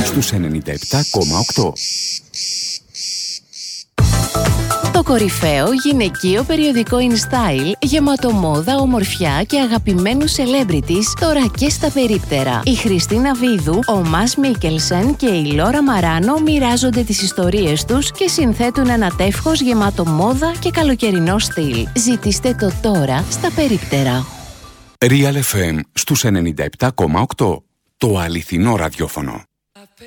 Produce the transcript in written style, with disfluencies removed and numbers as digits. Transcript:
στους 97,8. Το κορυφαίο γυναικείο περιοδικό InStyle, γεμάτο μόδα, ομορφιά και αγαπημένους celebrities, τώρα και στα περίπτερα. Η Χριστίνα Βίδου, ο Μας Μίκελσεν και η Λόρα Μαράνο μοιράζονται τις ιστορίες τους και συνθέτουν ένα τεύχος γεμάτο μόδα και καλοκαιρινό στυλ. Ζητήστε το τώρα στα περίπτερα. Real FM στους 97,8. Το αληθινό ραδιόφωνο.